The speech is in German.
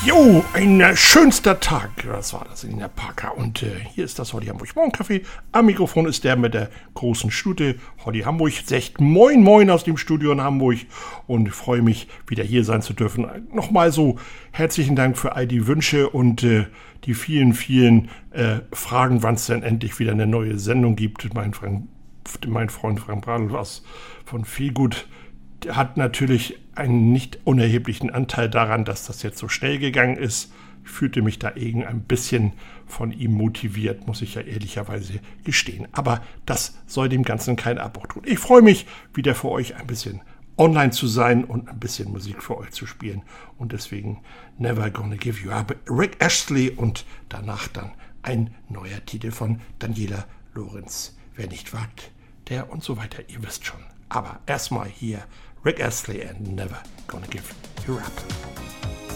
Jo, ein schönster Tag, das war das in der Parker. Und hier ist das Holly Hamburg Morgencafé. Am Mikrofon ist der mit der großen Stute, Holly Hamburg. Sagt Moin Moin aus dem Studio in Hamburg und freue mich, wieder hier sein zu dürfen. Nochmal so herzlichen Dank für all die Wünsche und die vielen Fragen, wann es denn endlich wieder eine neue Sendung gibt. Mein Freund Frank Bradl von Feelgood hat natürlich einen nicht unerheblichen Anteil daran, dass das jetzt so schnell gegangen ist. Ich fühlte mich da ein bisschen von ihm motiviert, muss ich ja ehrlicherweise gestehen. Aber das soll dem Ganzen keinen Abbruch tun. Ich freue mich, wieder für euch ein bisschen online zu sein und ein bisschen Musik für euch zu spielen. Und deswegen Never Gonna Give You Up, Rick Astley und danach dann ein neuer Titel von Daniela Lorenz. Wer nicht wagt, der und so weiter, ihr wisst schon. Aber erstmal hier Rick Astley and Never Gonna Give You Up.